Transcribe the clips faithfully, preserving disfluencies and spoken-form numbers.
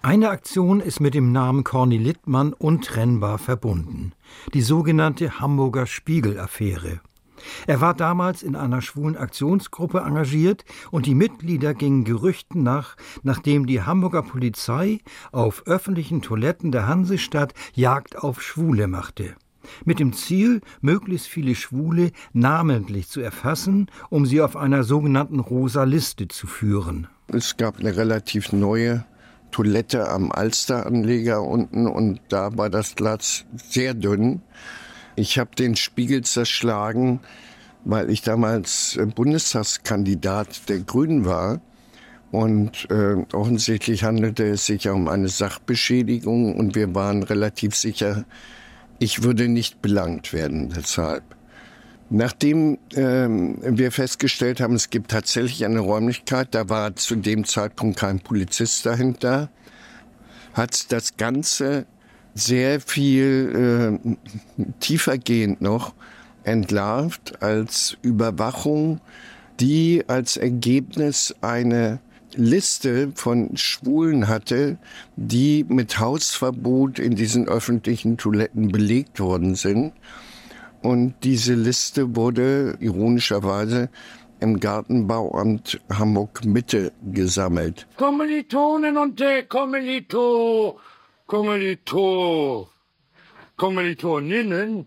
Eine Aktion ist mit dem Namen Corny Littmann untrennbar verbunden. Die sogenannte Hamburger Spiegel-Affäre. Er war damals in einer schwulen Aktionsgruppe engagiert und die Mitglieder gingen Gerüchten nach, nachdem die Hamburger Polizei auf öffentlichen Toiletten der Hansestadt Jagd auf Schwule machte. Mit dem Ziel, möglichst viele Schwule namentlich zu erfassen, um sie auf einer sogenannten rosa Liste zu führen. Es gab eine relativ neue Toilette am Alsteranleger unten und da war das Glas sehr dünn. Ich habe den Spiegel zerschlagen, weil ich damals Bundestagskandidat der Grünen war. Und äh, offensichtlich handelte es sich ja um eine Sachbeschädigung und wir waren relativ sicher, ich würde nicht belangt werden deshalb. Nachdem äh, wir festgestellt haben, es gibt tatsächlich eine Räumlichkeit, da war zu dem Zeitpunkt kein Polizist dahinter, hat das Ganze sehr viel äh, tiefergehend noch entlarvt als Überwachung, die als Ergebnis eine Liste von Schwulen hatte, die mit Hausverbot in diesen öffentlichen Toiletten belegt worden sind. Und diese Liste wurde ironischerweise im Gartenbauamt Hamburg-Mitte gesammelt. Kommilitonen und äh, Kommilito, Kommilito, Kommilitoninnen.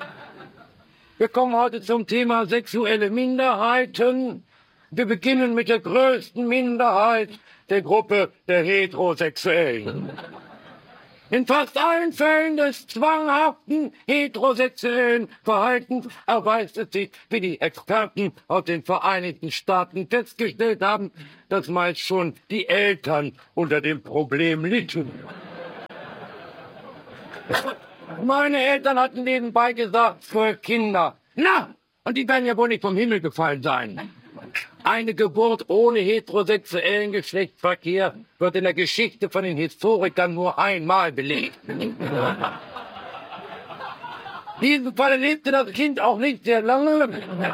Wir kommen heute zum Thema sexuelle Minderheiten. Wir beginnen mit der größten Minderheit, der Gruppe der Heterosexuellen. In fast allen Fällen des zwanghaften heterosexuellen Verhaltens erweist es sich, wie die Experten aus den Vereinigten Staaten festgestellt haben, dass meist schon die Eltern unter dem Problem litten. Meine Eltern hatten nebenbei gesagt, zwölf Kinder. Na, und die werden ja wohl nicht vom Himmel gefallen sein. Eine Geburt ohne heterosexuellen Geschlechtsverkehr wird in der Geschichte von den Historikern nur einmal belegt. In diesem Fall lebte das Kind auch nicht sehr lange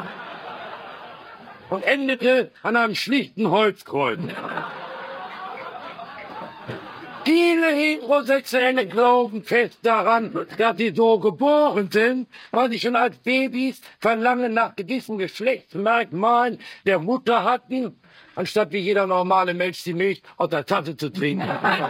und endete an einem schlichten Holzkreuz. Viele Heterosexuelle glauben fest daran, dass sie so geboren sind, weil sie schon als Babys Verlangen nach gewissen Geschlechtsmerkmalen der Mutter hatten, anstatt wie jeder normale Mensch die Milch aus der Tasse zu trinken.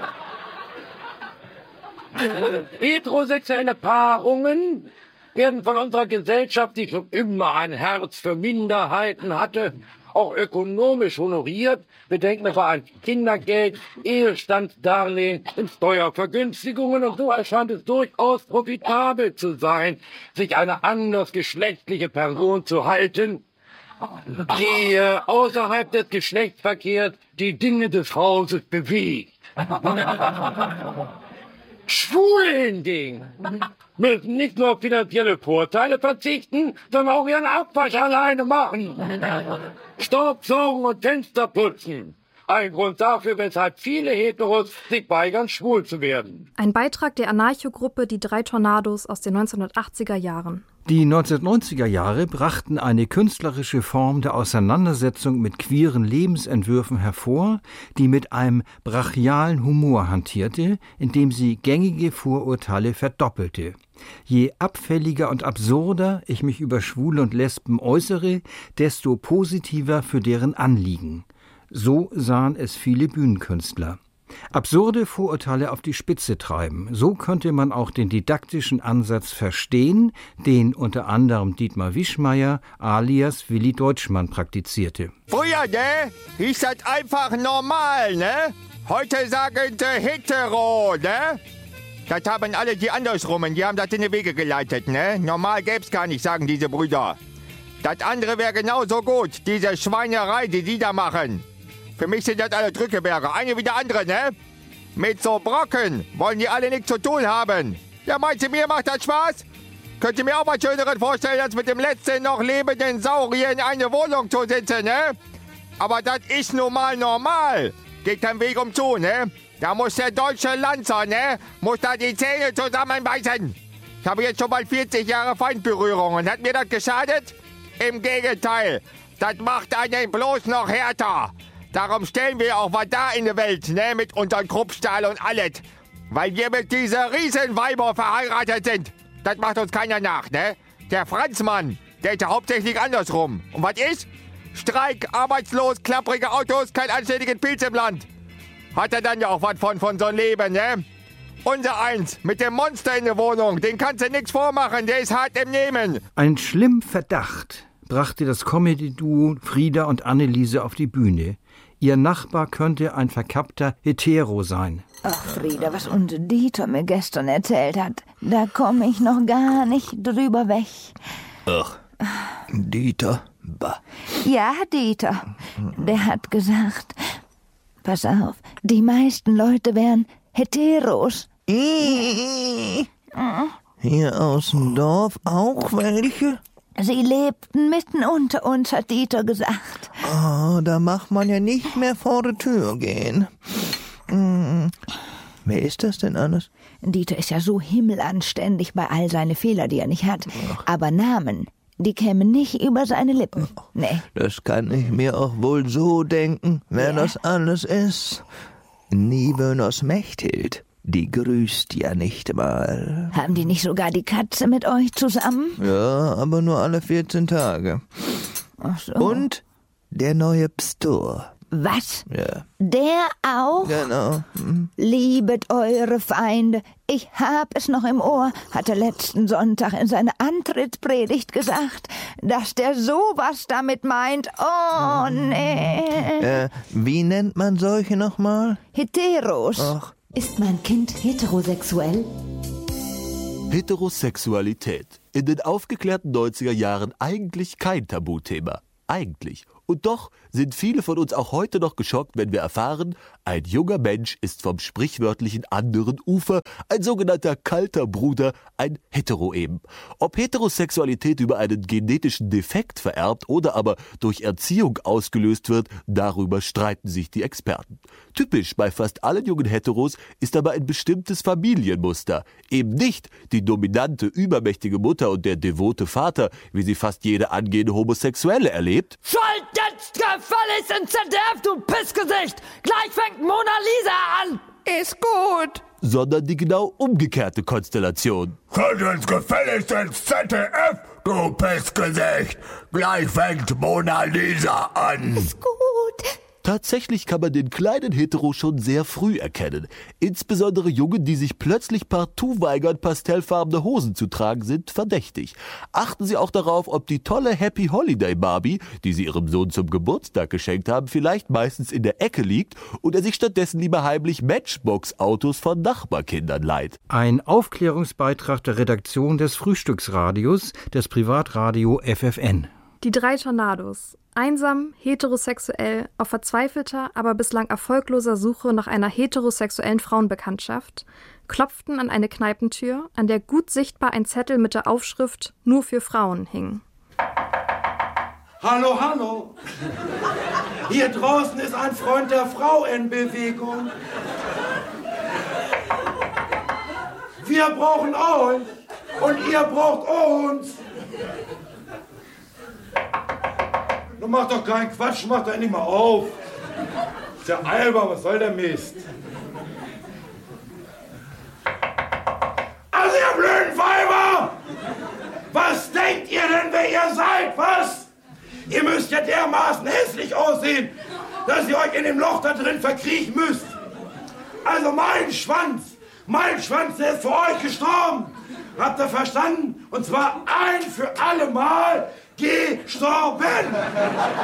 Heterosexuelle Paarungen werden von unserer Gesellschaft, die schon immer ein Herz für Minderheiten hatte, auch ökonomisch honoriert. Wir denken etwa an Kindergeld, Ehestandsdarlehen und Steuervergünstigungen. Und so erscheint es durchaus profitabel zu sein, sich eine andersgeschlechtliche Person zu halten, die äh, außerhalb des Geschlechtsverkehrs die Dinge des Hauses bewegt. Schwule hingegen müssen nicht nur auf finanzielle Vorteile verzichten, sondern auch ihren Abwasch alleine machen. Staubsaugen und Fenster putzen. Ein Grund dafür, weshalb viele Heteros sich weigern, schwul zu werden. Ein Beitrag der Anarcho-Gruppe Die drei Tornados aus den neunzehnhundertachtziger Jahren. Die neunzehnhundertneunziger Jahre brachten eine künstlerische Form der Auseinandersetzung mit queeren Lebensentwürfen hervor, die mit einem brachialen Humor hantierte, indem sie gängige Vorurteile verdoppelte. Je abfälliger und absurder ich mich über Schwule und Lesben äußere, desto positiver für deren Anliegen. So sahen es viele Bühnenkünstler. Absurde Vorurteile auf die Spitze treiben. So könnte man auch den didaktischen Ansatz verstehen, den unter anderem Dietmar Wischmeyer alias Willi Deutschmann praktizierte. Früher, ne, hieß das einfach normal, ne? Heute sagen sie hetero, ne? Das haben alle die Andersrummen, die haben das in die Wege geleitet, ne? Normal gäb's gar nicht, sagen diese Brüder. Das andere wäre genauso gut, diese Schweinerei, die die da machen. Für mich sind das alle Drückeberger, eine wie der andere, ne? Mit so Brocken wollen die alle nichts zu tun haben. Ja, meint ihr, mir macht das Spaß? Könnt ihr mir auch was Schöneres vorstellen, als mit dem letzten noch lebenden Saurier in eine Wohnung zu sitzen, ne? Aber das ist nun mal normal. Geht kein Weg um zu, ne? Da muss der deutsche Lanzer, ne? Muss da die Zähne zusammenbeißen. Ich habe jetzt schon mal vierzig Jahre Feindberührung und hat mir das geschadet? Im Gegenteil, das macht einen bloß noch härter. Darum stellen wir auch was da in der Welt, ne, mit unseren Kruppstahl und alles. Weil wir mit dieser Riesenweiber verheiratet sind. Das macht uns keiner nach, ne? Der Franzmann, der ist ja hauptsächlich andersrum. Und was ist? Streik, arbeitslos, klapprige Autos, kein anständigen Pilz im Land. Hat er dann ja auch was von, von so einem Leben, ne? Unser Eins, mit dem Monster in der Wohnung, den kannst du nichts vormachen, der ist hart im Nehmen. Ein schlimm Verdacht brachte das Comedy-Duo Frieda und Anneliese auf die Bühne. Ihr Nachbar könnte ein verkappter Hetero sein. Ach, Frieda, was unser Dieter mir gestern erzählt hat, da komme ich noch gar nicht drüber weg. Ach, Dieter, bah. Ja, Dieter, der hat gesagt, pass auf, die meisten Leute wären Heteros. Hier aus dem Dorf auch welche? Sie lebten mitten unter uns, hat Dieter gesagt. Oh, da macht man ja nicht mehr vor die Tür gehen. Hm. Wer ist das denn alles? Dieter ist ja so himmelanständig bei all seine Fehler, die er nicht hat. Aber Namen, die kämen nicht über seine Lippen. Nee. Das kann ich mir auch wohl so denken, wer ja. das alles ist. Niewöhners Mechthild, die grüßt ja nicht mal. Haben die nicht sogar die Katze mit euch zusammen? Ja, aber nur alle vierzehn Tage. Ach so. Und der neue Pstor. Was? Ja. Der auch? Genau. Hm. Liebet eure Feinde. Ich hab es noch im Ohr, hat er letzten Sonntag in seiner Antrittspredigt gesagt, dass der sowas damit meint. Oh, nee. Äh, wie nennt man solche nochmal? Heteros. Ach. Ist mein Kind heterosexuell? Heterosexualität. In den aufgeklärten neunziger Jahren eigentlich kein Tabuthema. Eigentlich. Und doch sind viele von uns auch heute noch geschockt, wenn wir erfahren, ein junger Mensch ist vom sprichwörtlichen anderen Ufer, ein sogenannter kalter Bruder, ein Hetero eben. Ob Heterosexualität über einen genetischen Defekt vererbt oder aber durch Erziehung ausgelöst wird, darüber streiten sich die Experten. Typisch bei fast allen jungen Heteros ist aber ein bestimmtes Familienmuster. Eben nicht die dominante, übermächtige Mutter und der devote Vater, wie sie fast jede angehende Homosexuelle erlebt. Schalt jetzt gefälligst ins Z D F, du Pissgesicht! Gleich fängt Mona Lisa an! Ist gut! Sondern die genau umgekehrte Konstellation. Schalt jetzt gefälligst ins Z D F, du Pissgesicht! Gleich fängt Mona Lisa an! Ist gut! Tatsächlich kann man den kleinen Hetero schon sehr früh erkennen. Insbesondere Jungen, die sich plötzlich partout weigern, pastellfarbene Hosen zu tragen, sind verdächtig. Achten Sie auch darauf, ob die tolle Happy Holiday Barbie, die Sie Ihrem Sohn zum Geburtstag geschenkt haben, vielleicht meistens in der Ecke liegt und er sich stattdessen lieber heimlich Matchbox-Autos von Nachbarkindern leiht. Ein Aufklärungsbeitrag der Redaktion des Frühstücksradios, des Privatradio F F N. Die drei Tornados. Einsam, heterosexuell, auf verzweifelter, aber bislang erfolgloser Suche nach einer heterosexuellen Frauenbekanntschaft, klopften an eine Kneipentür, an der gut sichtbar ein Zettel mit der Aufschrift »Nur für Frauen« hing. Hallo, hallo. Hier draußen ist ein Freund der Frau in Bewegung. Wir brauchen euch und ihr braucht uns. Du mach doch keinen Quatsch, mach doch endlich mal auf. Ist ja albern, was soll der Mist? Also ihr blöden Weiber! Was denkt ihr denn, wer ihr seid, was? Ihr müsst ja dermaßen hässlich aussehen, dass ihr euch in dem Loch da drin verkriechen müsst. Also mein Schwanz, mein Schwanz, der ist für euch gestorben. Habt ihr verstanden? Und zwar ein für alle Mal gestorben.